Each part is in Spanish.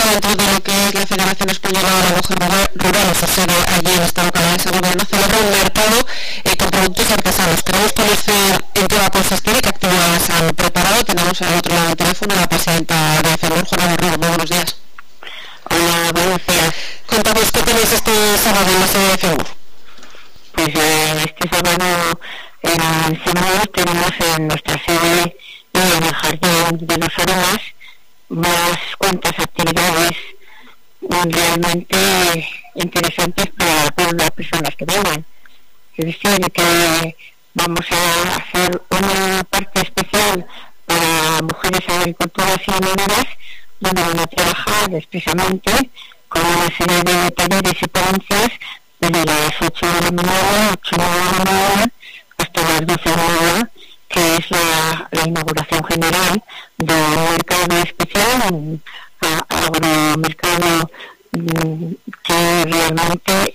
dentro de lo que es la Federación Española de la Mujer Rural, su sede allí en esta localidad de Gobierno, celebra un mercado con productos artesanos. Queremos conocer en qué va a consistir y qué actividades han preparado. Tenemos al otro lado del teléfono a la presidenta de FEMUR, Juana Garrido. Muy buenos días. Hola, buenos días. Contamos qué tenéis este sábado en la sede de FEMUR. Pues este sábado en FEMUR tenemos en nuestra sede y en el Jardín de los Aromas unas cuantas actividades realmente interesantes para todas las personas que vengan. Es decir, que vamos a hacer una parte especial para mujeres agricultoras y ganaderas, donde van a trabajar expresamente con una serie de talleres y ponencias desde las 8 de la mañana, 8 de la mañana, hasta las 12 de la mañana, que es la inauguración general de un mercado especial, un agromercado que realmente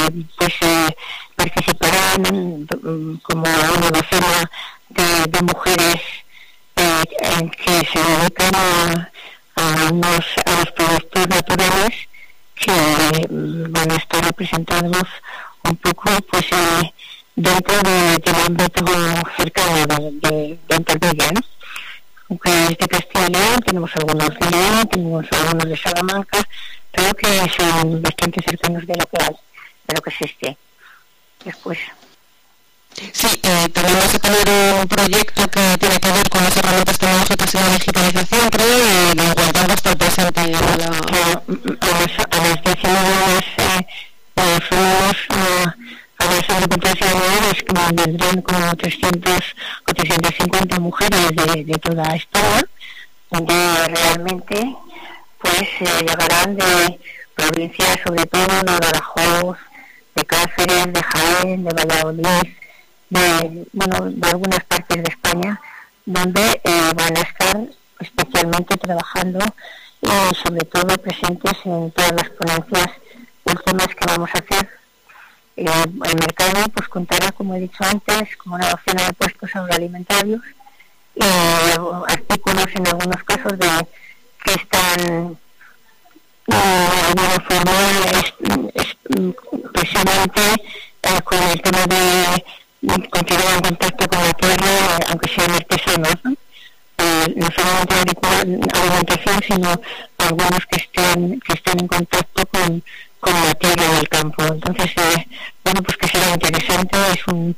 participarán como una docena de mujeres que se dedican a los productos naturales, que van a estar representados un poco dentro del ámbito cercano de Antequera, ¿no? Aunque es de Castilla y León, tenemos algunos de León, tenemos algunos de Salamanca, pero que son bastante cercanos de lo que existe. Después. Sí, también vas a tener un proyecto que tiene que ver con las herramientas tecnológicas y la digitalización, creo, y la igualdad va a estar presente en la... A las 19 horas fuimos a las agricultoras que vendrán como 300 o 350 mujeres de toda España, donde realmente llegarán de provincias, sobre todo de Badajoz, de Cáceres, de Jaén, de Valladolid, de algunas partes de España, donde van a estar especialmente trabajando y sobre todo presentes en todas las ponencias últimas que vamos a hacer. El mercado contará, como he dicho antes, con una docena de puestos agroalimentarios y artículos en algunos casos que están de alguna forma precisamente con el tema de continuar en contacto con la tierra, aunque sean artesanos, ¿no? No solamente alimentación, sino algunos que estén en contacto con la tierra del campo. Entonces, que será interesante, es un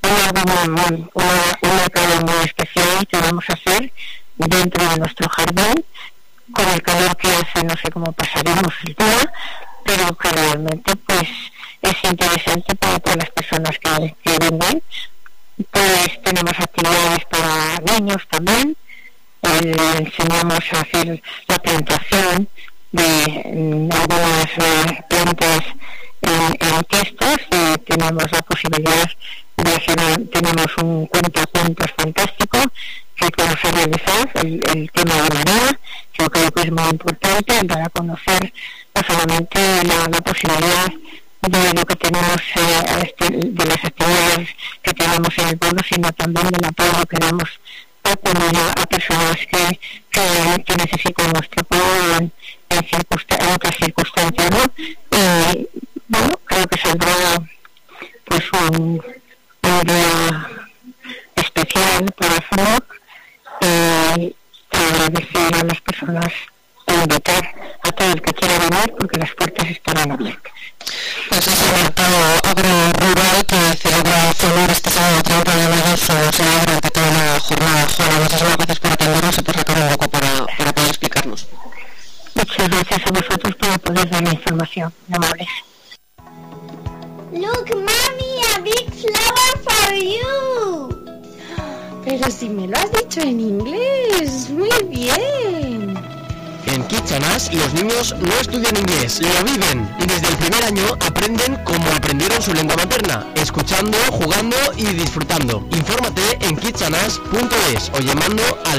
mercado muy especial que vamos a hacer dentro de nuestro jardín, con el calor que hace, no sé cómo pasaremos el día, pero que realmente es interesante para todas las personas que vengan. Pues tenemos actividades para niños también, enseñamos a hacer la plantación de algunas plantas en cestos, tenemos la posibilidad de tenemos un cuentacuentos fantástico que vamos a realizar, el tema de María, que creo que es muy importante, dar a conocer no solamente la posibilidad de lo que tenemos, de las actividades que tenemos en el pueblo, sino también del apoyo que damos a personas que necesitan nuestro apoyo en otras circunstancias, ¿no? Creo que saldrá un día especial para FEMUR, agradecer a las personas e invitar a todo el que quiera venir, porque las puertas estarán abiertas. Pues es el mercado agrorural que celebra FEMUR este sábado 30 de mayo, se celebra durante toda la jornada. Juana, muchísimas gracias por atendernos y por sacar un poco para poder explicarnos. Muchas gracias a vosotros por poder dar la información, amables. Look, Mommy, a big flower for you. Pero si me lo has dicho en inglés, muy bien. En Kitsanas los niños no estudian inglés, lo viven y desde el primer año aprenden como aprendieron su lengua materna, escuchando, jugando y disfrutando. Infórmate en kitsanas.es o llamando al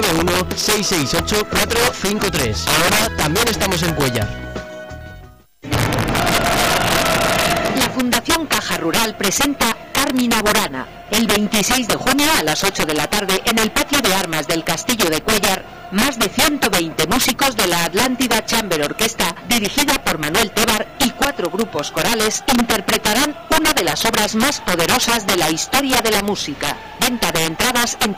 691-668-453. Ahora también estamos en Cuéllar. La Fundación Caja Rural presenta Carmina Burana. El 26 de junio a las 8 de la tarde en el patio de armas del Castillo de Cuéllar, más de 120 músicos de la Atlántida Chamber Orquesta, dirigida por Manuel Tebar, y 4 grupos corales interpretarán una de las obras más poderosas de la historia de la música. Venta de entradas en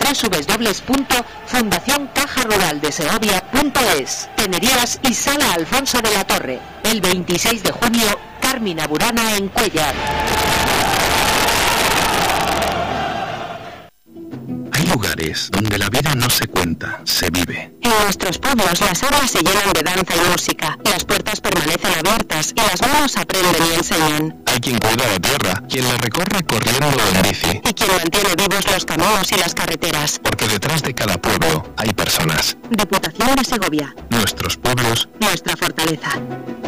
www.fundacioncajaruraldesegovia.es. Tenerías y Sala Alfonso de la Torre. El 26 de junio, Carmina Burana en Cuéllar. Hay lugares donde la vida no se cuenta, se vive. En nuestros pueblos las aulas se llenan de danza y música, las puertas permanecen abiertas y las manos aprenden y enseñan. Hay quien cuida la tierra, quien la recorre corriendo o en bici. Y quien mantiene vivos los caminos y las carreteras. Porque detrás de cada pueblo hay personas. Diputación de Segovia. Nuestros pueblos. Nuestra fortaleza.